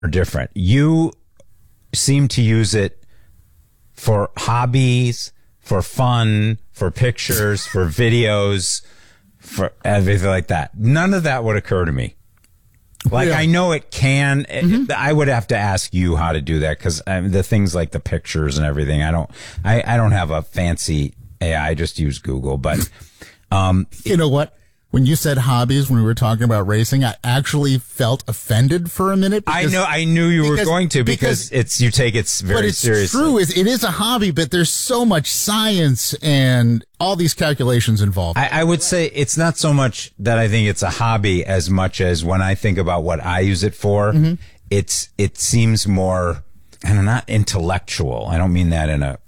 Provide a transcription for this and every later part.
are different. You seem to use it for hobbies, for fun, for pictures, for videos, for everything like that. None of that would occur to me. Like, Really? I know it can. I would have to ask you how to do that, because the things like the pictures and everything, I don't have a fancy AI. I just use Google. But You know what? When you said hobbies, when we were talking about racing, I actually felt offended for a minute. Because, I knew you were going to, because you take it very seriously. True. It is a hobby, but there's so much science and all these calculations involved. I would say it's not so much that I think it's a hobby as much as when I think about what I use it for, it seems more, and not intellectual. I don't mean that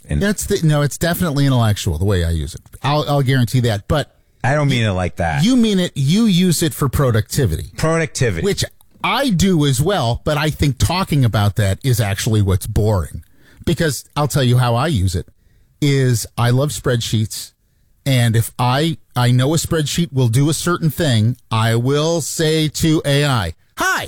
it's definitely intellectual the way I use it. I'll guarantee that. But I don't mean it like that. you use it for productivity. Productivity. Which I do as well, but I think talking about that is actually what's boring. Because I'll tell you how I use it is I love spreadsheets. And if I know a spreadsheet will do a certain thing, I will say to AI, hi,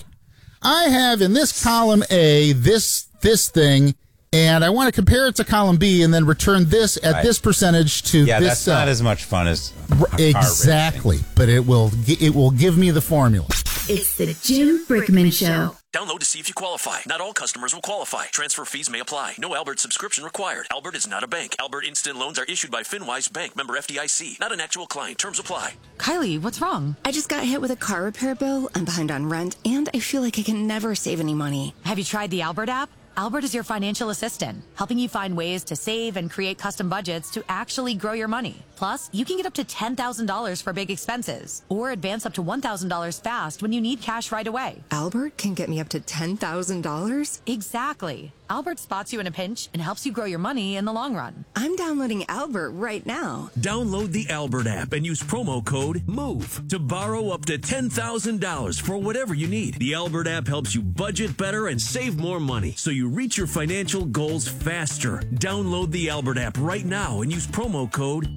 I have in this column A, this thing, and I want to compare it to column B and then return this at this percentage to this that's cell. not as much fun as Exactly, but it will give me the formula. It's the Jim Brickman Show. Download to see if you qualify. Not all customers will qualify. Transfer fees may apply. No Albert subscription required. Albert is not a bank. Albert Instant Loans are issued by FinWise Bank, member FDIC. Not an actual client. Terms apply. Kylie, what's wrong? I just got hit with a car repair bill. I'm behind on rent, and I feel like I can never save any money. Have you tried the Albert app? Albert is your financial assistant, helping you find ways to save and create custom budgets to actually grow your money. Plus, you can get up to $10,000 for big expenses or advance up to $1,000 fast when you need cash right away. Albert can get me up to $10,000? Exactly. Albert spots you in a pinch and helps you grow your money in the long run. I'm downloading Albert right now. Download the Albert app and use promo code MOVE to borrow up to $10,000 for whatever you need. The Albert app helps you budget better and save more money, so you reach your financial goals faster. Download the Albert app right now and use promo code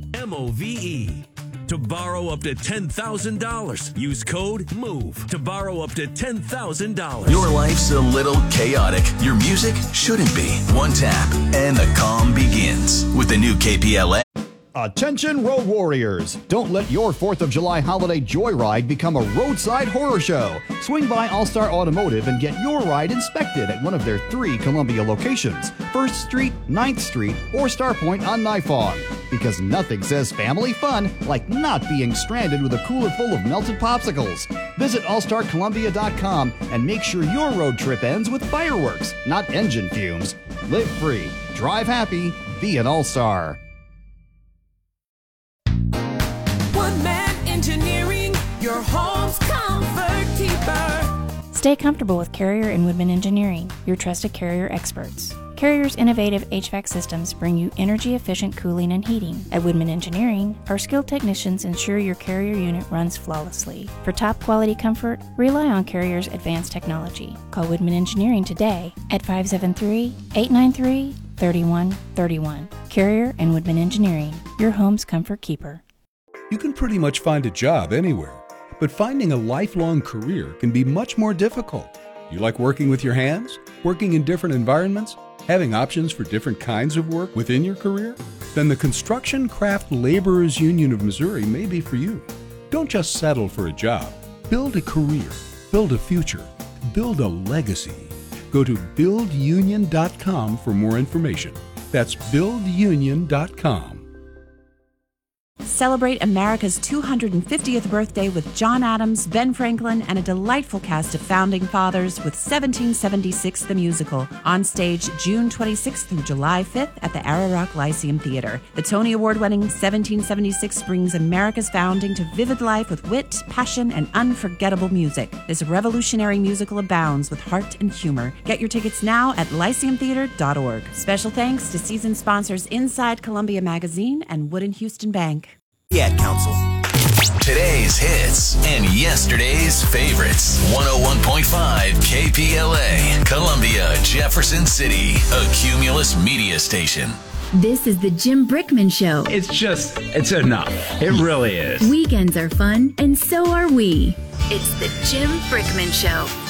MOVE to borrow up to $10,000. Use code MOVE to borrow up to $10,000. Your life's a little chaotic. Your music shouldn't be. One tap and the calm begins with the new KPLA. Attention road warriors! Don't let your 4th of July holiday joyride become a roadside horror show. Swing by All-Star Automotive and get your ride inspected at one of their 3 Columbia locations, 1st Street, 9th Street, or Starpoint on Nifong. Because nothing says family fun like not being stranded with a cooler full of melted popsicles. Visit allstarcolumbia.com and make sure your road trip ends with fireworks, not engine fumes. Live free, drive happy, be an All-Star. One Man Engineering, your home's comfort keeper. Stay comfortable with Carrier and Woodman Engineering, your trusted Carrier experts. Carrier's innovative HVAC systems bring you energy-efficient cooling and heating. At Woodman Engineering, our skilled technicians ensure your Carrier unit runs flawlessly. For top-quality comfort, rely on Carrier's advanced technology. Call Woodman Engineering today at 573-893-3131. Carrier and Woodman Engineering, your home's comfort keeper. You can pretty much find a job anywhere, but finding a lifelong career can be much more difficult. You like working with your hands? Working in different environments? Having options for different kinds of work within your career? Then the Construction Craft Laborers Union of Missouri may be for you. Don't just settle for a job. Build a career. Build a future. Build a legacy. Go to buildunion.com for more information. That's buildunion.com. Celebrate America's 250th birthday with John Adams, Ben Franklin, and a delightful cast of founding fathers with 1776 the Musical, on stage June 26th through July 5th at the Ararock Lyceum Theater. The Tony Award-winning 1776 brings America's founding to vivid life with wit, passion, and unforgettable music. This revolutionary musical abounds with heart and humor. Get your tickets now at lyceumtheater.org. Special thanks to season sponsors Inside Columbia Magazine and Wood & Houston Bank. Council. Today's hits and yesterday's favorites. 101.5 KPLA, Columbia, Jefferson City, a Cumulus media station. This is the Jim Brickman Show. It's enough. It really is. Weekends are fun, and so are we. It's the Jim Brickman Show.